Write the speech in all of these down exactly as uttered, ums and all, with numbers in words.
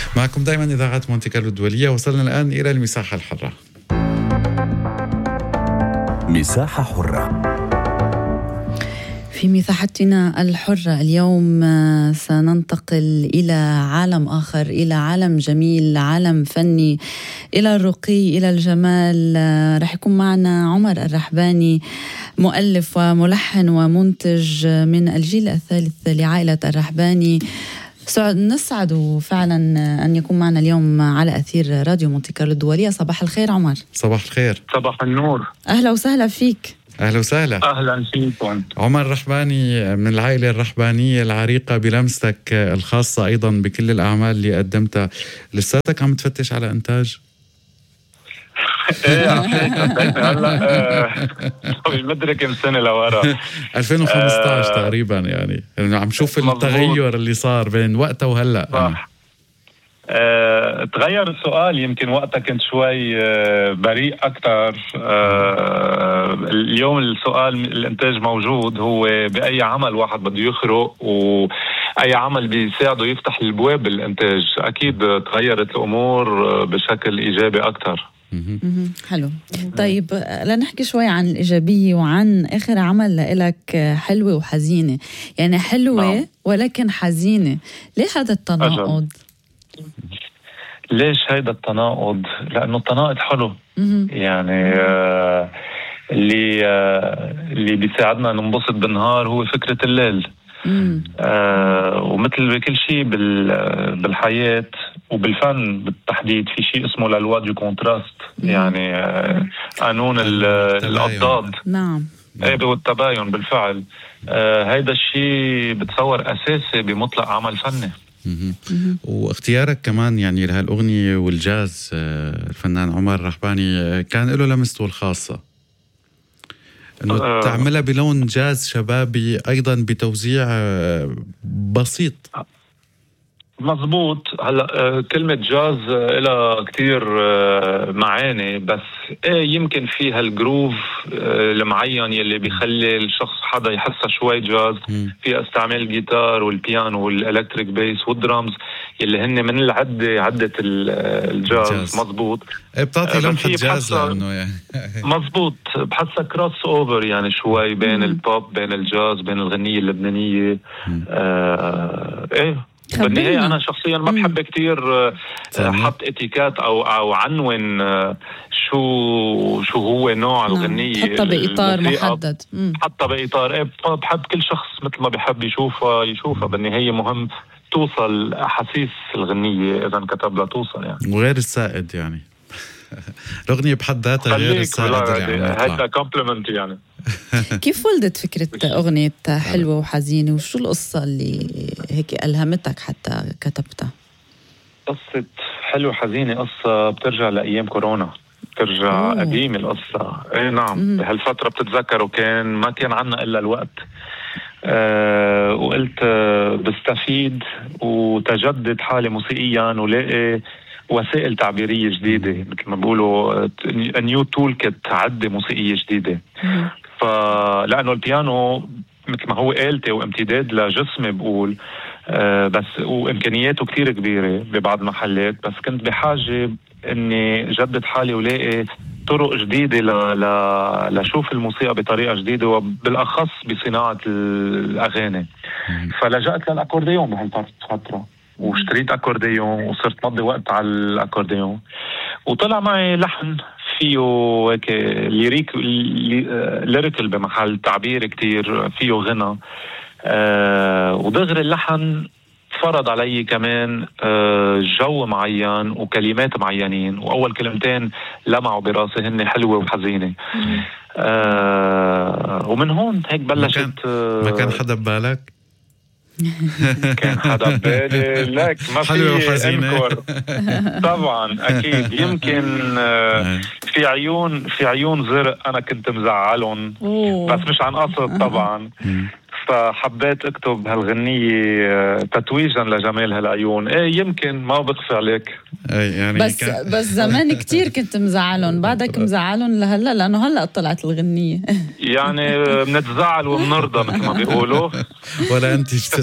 معكم دائما إذاعة مونتي كارلو الدولية. وصلنا الآن إلى المساحة الحرة. مساحة حرة. في مساحتنا الحرة اليوم سننتقل إلى عالم آخر، إلى عالم جميل، عالم فني، إلى الرقي، إلى الجمال. رح يكون معنا عمر الرحباني، مؤلف وملحن ومنتج من الجيل الثالث لعائلة الرحباني. نسعد فعلا أن يكون معنا اليوم على أثير راديو مونتي كارلو الدولية. صباح الخير عمر. صباح الخير. صباح النور. أهلا وسهلا فيك. أهلا وسهلا. أهلا فيكم. عمر الرحباني من العائلة الرحبانية العريقة، بلمستك الخاصة أيضا بكل الأعمال اللي قدمتها. لساتك عم تفتش على إنتاج؟ ايه هلا مدرك كم سنه لورا ألفين وخمسة عشر تقريبا، يعني عم شوف التغير اللي صار بين وقتها وهلا. صح. أه، تغير السؤال. يمكن وقتها كنت شوي أه بريء أكتر. أه، اليوم السؤال الإنتاج موجود، هو بأي عمل واحد بده يخرق وأي عمل بيساعده يفتح البواب بالإنتاج. أكيد تغيرت الأمور بشكل إيجابي أكتر. حلو. طيب لنحكي شوي عن الإيجابية وعن آخر عمل لإلك، حلوة وحزينة. يعني حلوة نعم. ولكن حزينة. ليه هذا التناقض؟ ليش هيدا التناقض؟ لأنه التناقض حلو. يعني آه اللي آه اللي بيساعدنا ننبسط بالنهار هو فكرة الليل. آه ومثل بكل شيء بالحياة وبالفن بالتحديد، في شيء اسمه للوا دو كونتراست، يعني آه قانون الأضداد. نعم. ايه والتباين بالفعل. آه هيدا الشيء بتصور أساسي بمطلق عمل فني. واختيارك كمان يعني لهالأغنية والجاز، الفنان عمر الرحباني كان له لمسته الخاصة، انه أه تعملها بلون جاز شبابي ايضا بتوزيع بسيط. مزبوط. هلا كلمة جاز لها كتير معاني، بس ايه يمكن فيها الجروف المعين يلي بيخلي الشخص حدا يحسها شوي جاز. فيها استعمال الجيتار والبيانو والالكتريك بيس والدرامز يلي هن من العدة عدة الجاز. الجاز. مزبوط. ايه بتعطي لمحة جاز لأنه يعني مزبوط. بحسها كروس اوفر يعني شوي بين البوب، بين الجاز، بين الغنية اللبنانية. آه ايه بالنهاية أنا شخصيا ما بحب كتير حط اتيكات أو أو عنون شو شو هو نوع الغنية. حطها بإطار محدد. حطها بإطار. إيه بحب كل شخص مثل ما بحب يشوفها يشوفها. بالنهاية مهم توصل أحاسيس الغنية إذا كتب لها توصل يعني. وغير السائد يعني الأغنية بحد ذاتها غير السائد يعني. هذا كومبلمنت يعني. كيف ولدت فكرة أغنية حلوة وحزينة؟ وشو القصة اللي هيك ألهمتك حتى كتبتها؟ قصة حلوة وحزينة قصة بترجع لأيام كورونا، بترجع قديمة القصة. ايه نعم. مم. بهالفترة بتتذكروا كان ما كان عنا إلا الوقت. أه وقلت أه بستفيد وتجدد حالي موسيقيا ولاقي وسائل تعبيرية جديدة، مثل ما بيقولوا نيو تول كت عدة موسيقية جديدة. فلأنه البيانو مثل ما هو آلتي وامتداد لجسمي بقول، آه بس وإمكانياته كتير كبيرة ببعض المحلات، بس كنت بحاجة إني جدد حالي ولاقي طرق جديدة ل... ل... لشوف الموسيقى بطريقة جديدة، وبالأخص بصناعة الأغاني. فلجأت للأكورديون بهالفترة واشتريت أكورديون وصرت مضي وقت على الأكورديون، وطلع معي لحن فيه هيك ليريك ليريكل بمحل تعبير كتير فيه غنى. أه ودغري اللحن فرض علي كمان أه جو معين وكلمات معينين، وأول كلمتين لمعوا براسي هن حلوة وحزينة. أه ومن هون هيك بلشت. ما كان, ما كان حدا ببالك؟ كان حدا ببالي لك ما في انكر. طبعا اكيد. يمكن في عيون في عيون زرق انا كنت مزعلهم، بس مش عن قصد طبعا. فحبيت اكتب هالغنية تتويجا لجمال هالعيون. ايه يمكن ما بخفي عليك يعني بس كان... بس زمان كتير كنت مزعلهم. بعدك مزعلهم لهلا لانه هلا طلعت الغنية. يعني بنتزعل وبنرضى مثل ما بيقولوا. ولا انت اجتزع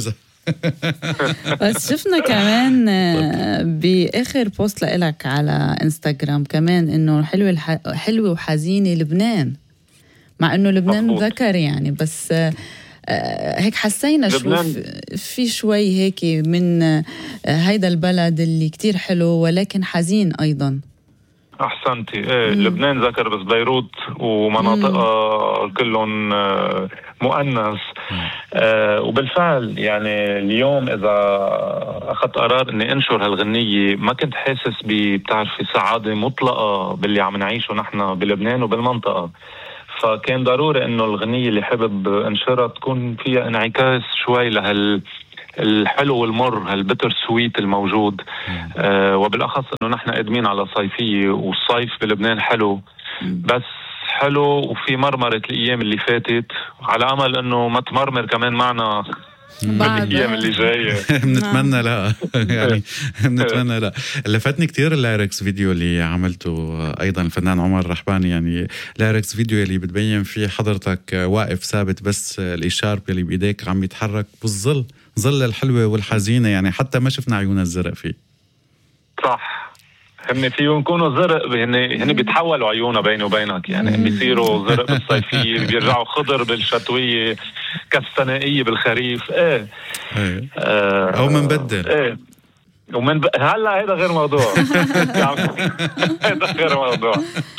بس شفنا كمان بآخر بوست لإلك على انستغرام كمان إنه حلوة الح... حلوة وحزينة لبنان، مع إنه لبنان مفروض. ذكر يعني، بس هيك حسينا شو في شوي هيك من هيدا البلد اللي كتير حلو ولكن حزين أيضا. أحسنتي. إيه لبنان ذكر، بس بيروت ومناطقها كلهم مؤنث. آه وبالفعل يعني اليوم إذا أخذت قرار إني أنشر هالغنية ما كنت حاسس بتعرفي سعادة مطلقة باللي عم نعيشه نحن بلبنان وبالمنطقة، فكان ضروري إنه الغنية اللي حابب أنشرها تكون فيها انعكاس شوي لهال الحلو والمر، هالبتر سويت الموجود. آه وبالأخص إنه نحن قادمين على صيفية، والصيف بلبنان حلو، بس حلو وفي مرمرة الأيام اللي فاتت، على أمل إنه ما تمرمر كمان معنا بالأيام اللي جاية. بنتمنى لا يعني بنتمنى لا. لفتني كتير الليركس فيديو اللي عملته أيضا الفنان عمر رحباني، يعني ليركس فيديو اللي بتبين فيه حضرتك واقف ثابت بس الإشارب اللي بإيديك عم يتحرك بالظل، ظل الحلوة والحزينة، يعني حتى ما شفنا عيون الزرق فيه. صح، هن فيهم يكونوا زرق، هن هن بيتحولوا عيونا بيني وبينك، يعني بيصيروا زرق بالصيفية، بيرجعوا خضر بالشتوية، كستنائية بالخريف. ايه, إيه. آه أو منبدل. ايه ومن ب... هلا هيدا غير موضوع. هيدا غير موضوع.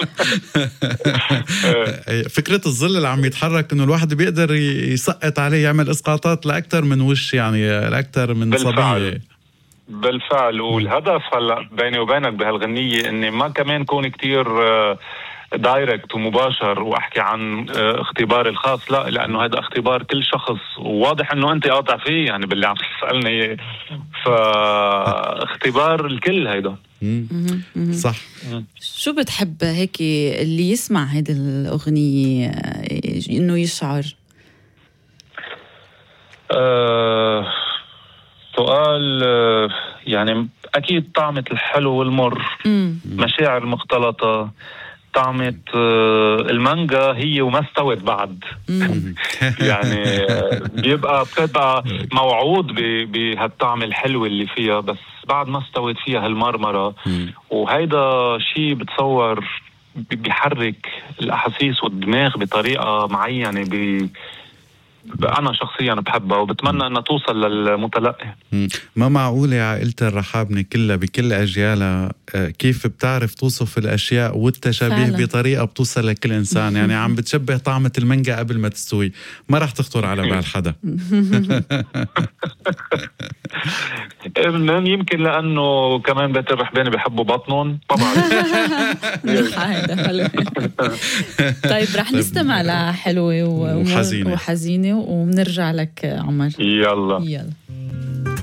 فكرة الظل اللي عم يتحرك إنه الواحد بيقدر يسقط عليه، يعمل إسقاطات لأكثر من وش، يعني لأكثر من صبية. بالفعل. والهدف هلا بيني وبينك بهالغنية اني ما كمان كون كتير دايركت ومباشر واحكي عن اختباري الخاص، لا، لانه هذا اختبار كل شخص، وواضح انه انت قاطع فيه يعني باللي عم تسألني، فاختبار الكل هيدا. صح. شو بتحب هيك اللي يسمع هيدي الأغنية انه يشعر؟ أه سؤال يعني أكيد طعمة الحلو والمر، مشاعر مختلطة، طعمة المانجا هي وما استوت بعد. يعني بيبقى بتبقى موعود بهالطعم الحلو اللي فيها، بس بعد ما استوت فيها هالمرمرة، وهيدا شيء بتصور بيحرك الأحاسيس والدماغ بطريقة معينة ب أنا شخصياً بحبها وبتمنى أنها توصل للمتلقي. ما معقول يا عائلة الرحابنة كلها بكل أجيالها كيف بتعرف توصف الأشياء والتشابيه فعلا بطريقة بتوصل لكل إنسان. يعني عم بتشبه طعمة المانجا قبل ما تستوي، ما راح تخطر على بال حدا. يمكن لأنه كمان بيت الرحباني بيحبوا بطنهم طبعاً. طيب رح نستمع لحلوة وحزينة وحزينة وبنرجع لك عمر. يلا يلا.